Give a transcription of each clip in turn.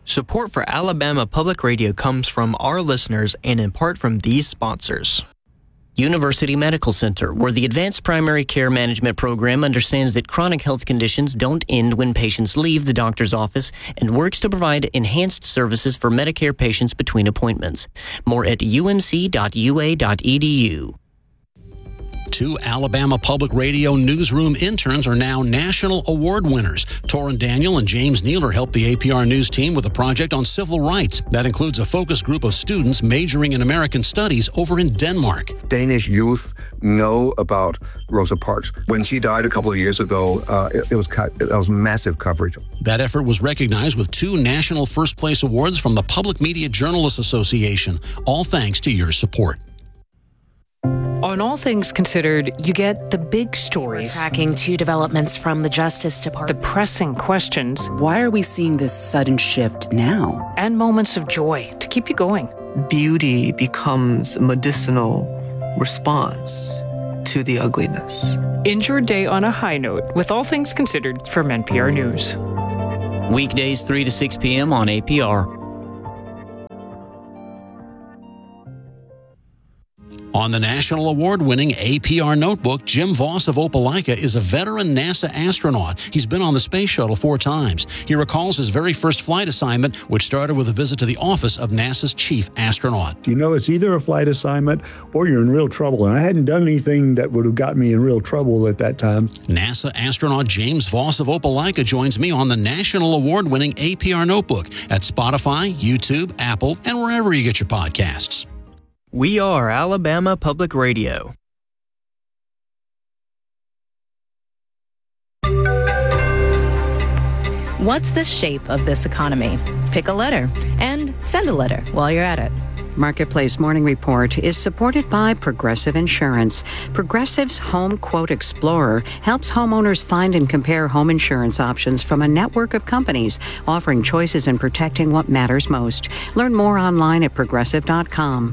Support for Alabama Public Radio comes from our listeners and in part from these sponsors. University Medical Center, where the Advanced Primary Care Management Program understands that chronic health conditions don't end when patients leave the doctor's office and works to provide enhanced services for Medicare patients between appointments. More at umc.ua.edu. 2 Alabama Public Radio newsroom interns are now national award winners. Torrin Daniel and James Nealer helped the APR News team with a project on civil rights. That includes a focus group of students majoring in American Studies over in Denmark. Danish youth know about Rosa Parks. When she died a couple of years ago, it was massive coverage. That effort was recognized with 2 national first place awards from the Public Media Journalists Association, all thanks to your support. On All Things Considered, you get the big stories. We're tracking 2 developments from the Justice Department. The pressing questions. Why are we seeing this sudden shift now? And moments of joy to keep you going. Beauty becomes a medicinal response to the ugliness. End your day on a high note with All Things Considered from NPR News. Weekdays 3 to 6 p.m. on APR. On the national award-winning APR Notebook, Jim Voss of Opelika is a veteran NASA astronaut. He's been on the space shuttle 4 times. He recalls his very first flight assignment, which started with a visit to the office of NASA's chief astronaut. You know, it's either a flight assignment or you're in real trouble. And I hadn't done anything that would have got me in real trouble at that time. NASA astronaut James Voss of Opelika joins me on the national award-winning APR Notebook at Spotify, YouTube, Apple, and wherever you get your podcasts. We are Alabama Public Radio. What's the shape of this economy? Pick a letter and send a letter while you're at it. Marketplace Morning Report is supported by Progressive Insurance. Progressive's Home Quote Explorer helps homeowners find and compare home insurance options from a network of companies, offering choices and protecting what matters most. Learn more online at progressive.com.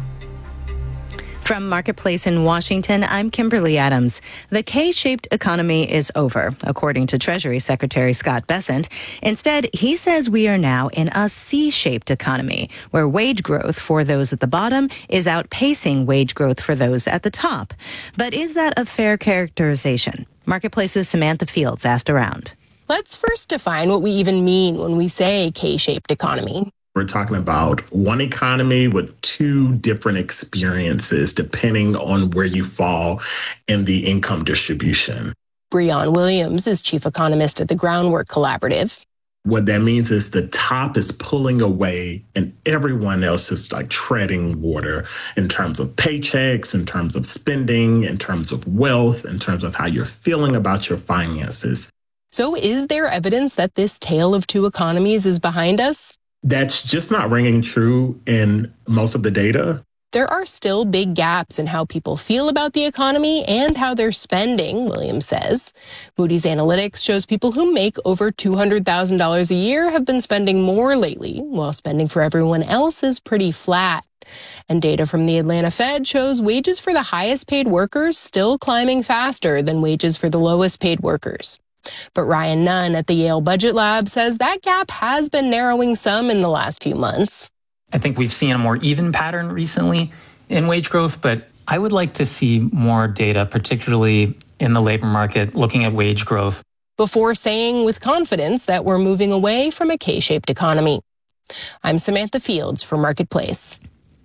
From Marketplace in Washington, I'm Kimberly Adams. The K-shaped economy is over, according to Treasury Secretary Scott Bessent. Instead, he says we are now in a C-shaped economy, where wage growth for those at the bottom is outpacing wage growth for those at the top. But is that a fair characterization? Marketplace's Samantha Fields asked around. Let's first define what we even mean when we say K-shaped economy. We're talking about one economy with 2 different experiences depending on where you fall in the income distribution. Breon Williams is chief economist at the Groundwork Collaborative. What that means is the top is pulling away and everyone else is like treading water in terms of paychecks, in terms of spending, in terms of wealth, in terms of how you're feeling about your finances. So is there evidence that this tale of 2 economies is behind us? That's just not ringing true in most of the data. There are still big gaps in how people feel about the economy and how they're spending, Williams says. Moody's Analytics shows people who make over $200,000 a year have been spending more lately, while spending for everyone else is pretty flat. And data from the Atlanta Fed shows wages for the highest paid workers still climbing faster than wages for the lowest paid workers. But Ryan Nunn at the Yale Budget Lab says that gap has been narrowing some in the last few months. I think we've seen a more even pattern recently in wage growth, but I would like to see more data, particularly in the labor market, looking at wage growth. Before saying with confidence that we're moving away from a K-shaped economy. I'm Samantha Fields for Marketplace.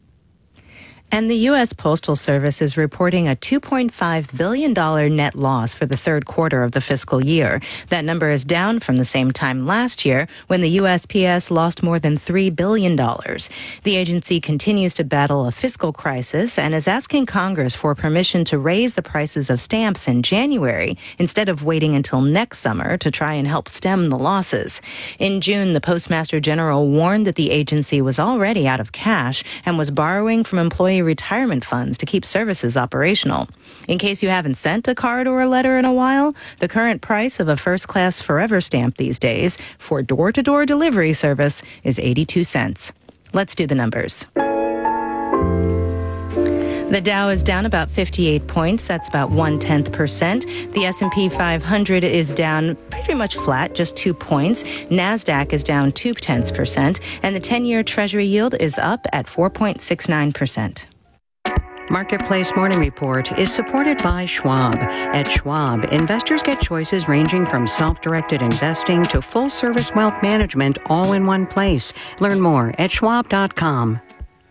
And the U.S. Postal Service is reporting a $2.5 billion net loss for the third quarter of the fiscal year. That number is down from the same time last year when the USPS lost more than $3 billion. The agency continues to battle a fiscal crisis and is asking Congress for permission to raise the prices of stamps in January instead of waiting until next summer to try and help stem the losses. In June, the Postmaster General warned that the agency was already out of cash and was borrowing from employee retirement funds to keep services operational. In case you haven't sent a card or a letter in a while, the current price of a first-class Forever stamp these days for door-to-door delivery service is 82 cents. Let's do the numbers. The Dow is down about 58 points. That's about 0.1%. The S&P 500 is down pretty much flat, just 2 points. NASDAQ is down 0.2%. And the 10-year Treasury yield is up at 4.69%. Marketplace Morning Report is supported by Schwab. At Schwab, investors get choices ranging from self-directed investing to full-service wealth management all in one place. Learn more at schwab.com.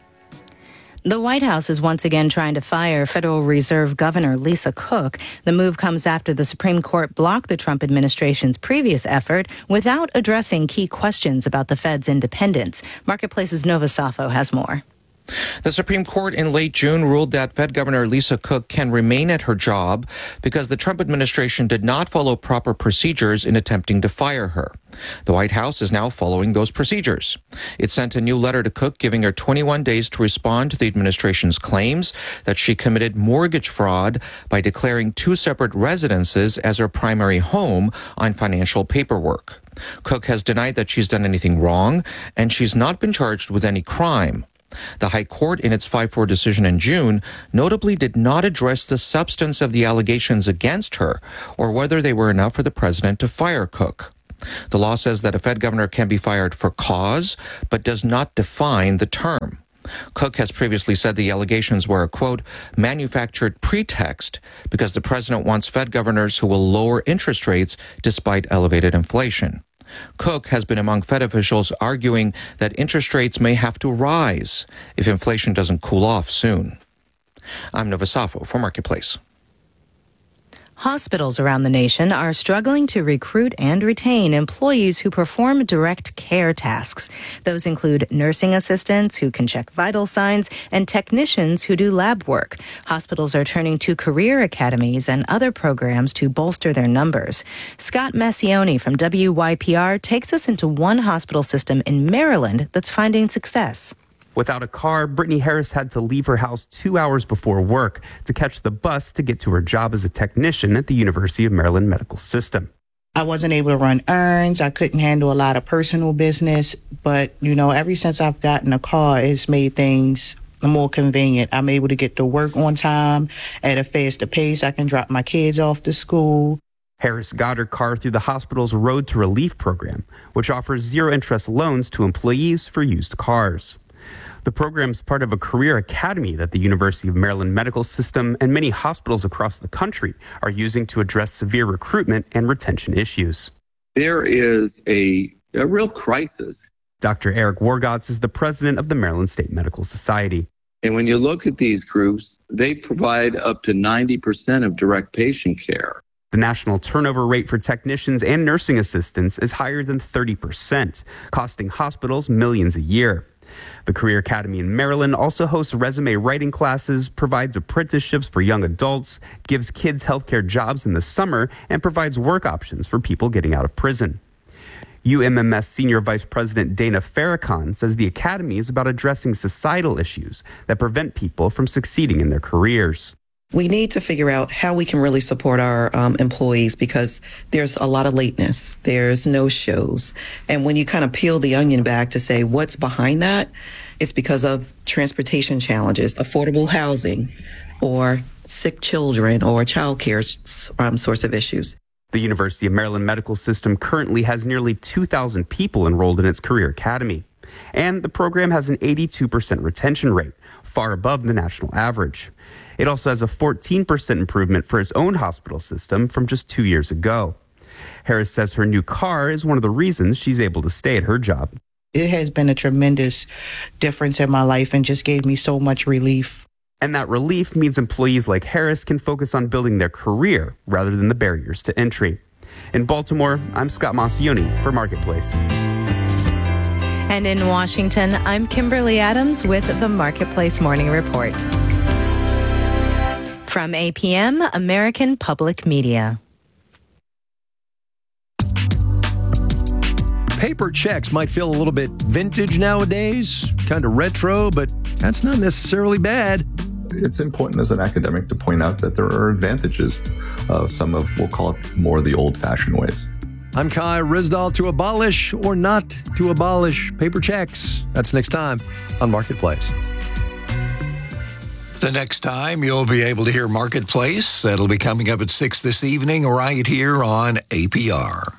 The White House is once again trying to fire Federal Reserve Governor Lisa Cook. The move comes after the Supreme Court blocked the Trump administration's previous effort without addressing key questions about the Fed's independence. Marketplace's Nova Safo has more. The Supreme Court in late June ruled that Fed Governor Lisa Cook can remain at her job because the Trump administration did not follow proper procedures in attempting to fire her. The White House is now following those procedures. It sent a new letter to Cook giving her 21 days to respond to the administration's claims that she committed mortgage fraud by declaring 2 separate residences as her primary home on financial paperwork. Cook has denied that she's done anything wrong, and she's not been charged with any crime. The High Court, in its 5-4 decision in June, notably did not address the substance of the allegations against her or whether they were enough for the president to fire Cook. The law says that a Fed governor can be fired for cause, but does not define the term. Cook has previously said the allegations were a, quote, manufactured pretext because the president wants Fed governors who will lower interest rates despite elevated inflation. Cook has been among Fed officials arguing that interest rates may have to rise if inflation doesn't cool off soon. I'm Nova Safo for Marketplace. Hospitals around the nation are struggling to recruit and retain employees who perform direct care tasks. Those include nursing assistants who can check vital signs and technicians who do lab work. Hospitals are turning to career academies and other programs to bolster their numbers. Scott Massioni from WYPR takes us into one hospital system in Maryland that's finding success. Without a car, Brittany Harris had to leave her house 2 hours before work to catch the bus to get to her job as a technician at the University of Maryland Medical System. I wasn't able to run errands. I couldn't handle a lot of personal business. But, ever since I've gotten a car, it's made things more convenient. I'm able to get to work on time at a faster pace. I can drop my kids off to school. Harris got her car through the hospital's Road to Relief program, which offers zero-interest loans to employees for used cars. The program is part of a career academy that the University of Maryland Medical System and many hospitals across the country are using to address severe recruitment and retention issues. There is a real crisis. Dr. Eric Wargotz is the president of the Maryland State Medical Society. And when you look at these groups, they provide up to 90% of direct patient care. The national turnover rate for technicians and nursing assistants is higher than 30%, costing hospitals millions a year. The Career Academy in Maryland also hosts resume writing classes, provides apprenticeships for young adults, gives kids healthcare jobs in the summer, and provides work options for people getting out of prison. UMMS Senior Vice President Dana Farrakhan says the academy is about addressing societal issues that prevent people from succeeding in their careers. We need to figure out how we can really support our employees because there's a lot of lateness. There's no-shows. And when you kind of peel the onion back to say what's behind that, it's because of transportation challenges, affordable housing, or sick children or childcare sorts of issues. The University of Maryland Medical System currently has nearly 2,000 people enrolled in its Career Academy. And the program has an 82% retention rate, far above the national average. It also has a 14% improvement for its own hospital system from just 2 years ago. Harris says her new car is one of the reasons she's able to stay at her job. It has been a tremendous difference in my life and just gave me so much relief. And that relief means employees like Harris can focus on building their career rather than the barriers to entry. In Baltimore, I'm Scott Massioni for Marketplace. And in Washington, I'm Kimberly Adams with the Marketplace Morning Report. From APM, American Public Media. Paper checks might feel a little bit vintage nowadays, kind of retro, but that's not necessarily bad. It's important as an academic to point out that there are advantages of some of, we'll call it, more the old-fashioned ways. I'm Kai Rizdal. To abolish or not to abolish paper checks? That's next time on Marketplace. The next time you'll be able to hear Marketplace, that'll be coming up at 6 this evening right here on APR.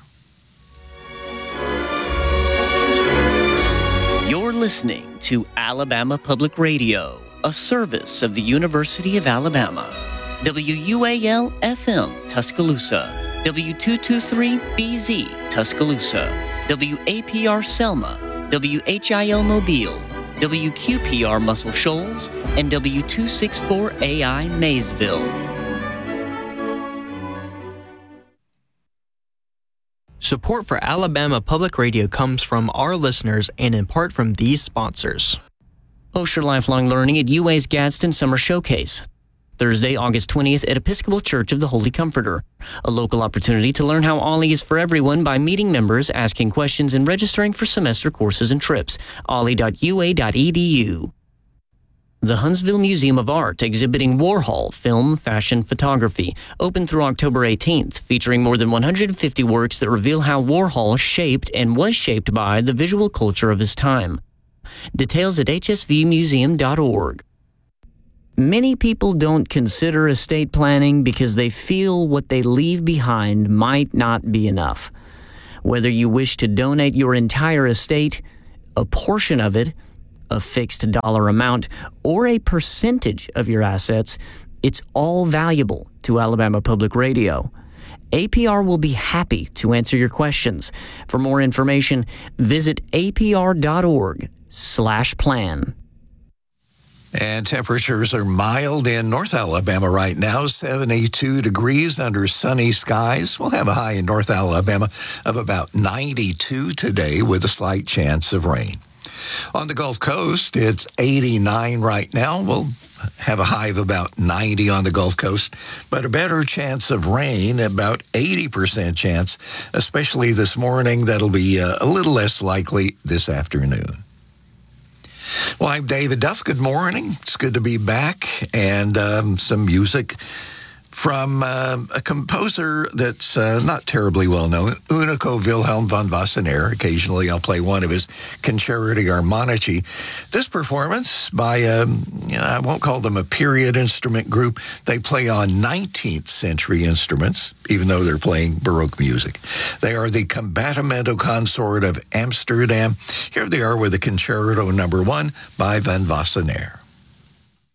You're listening to Alabama Public Radio, a service of the University of Alabama. WUAL-FM Tuscaloosa, W223BZ Tuscaloosa, WAPR Selma, WHIL Mobile, WQPR Muscle Shoals, and W264AI Maysville. Support for Alabama Public Radio comes from our listeners and in part from these sponsors. Osher Lifelong Learning at UA's Gadsden Summer Showcase. Thursday, August 20th at Episcopal Church of the Holy Comforter. A local opportunity to learn how OLLI is for everyone by meeting members, asking questions, and registering for semester courses and trips. olli.ua.edu. The Huntsville Museum of Art exhibiting Warhol film, fashion, photography, open through October 18th, featuring more than 150 works that reveal how Warhol shaped and was shaped by the visual culture of his time. Details at hsvmuseum.org. Many people don't consider estate planning because they feel what they leave behind might not be enough. Whether you wish to donate your entire estate, a portion of it, a fixed dollar amount, or a percentage of your assets, it's all valuable to Alabama Public Radio. APR will be happy to answer your questions. For more information, visit apr.org/plan. And temperatures are mild in North Alabama right now, 72 degrees under sunny skies. We'll have a high in North Alabama of about 92 today with a slight chance of rain. On the Gulf Coast, it's 89 right now. We'll have a high of about 90 on the Gulf Coast, but a better chance of rain, about 80% chance, especially this morning. That'll be a little less likely this afternoon. Well, I'm David Duff. Good morning. It's good to be back. And some music from a composer that's not terribly well known, Unico Wilhelm von Wassenaer. Occasionally I'll play one of his Concerti Armonici. This performance by, I won't call them a period instrument group. They play on 19th century instruments, even though they're playing Baroque music. They are the Combattimento Consort of Amsterdam. Here they are with the Concerto No. 1 by von Wassenaer.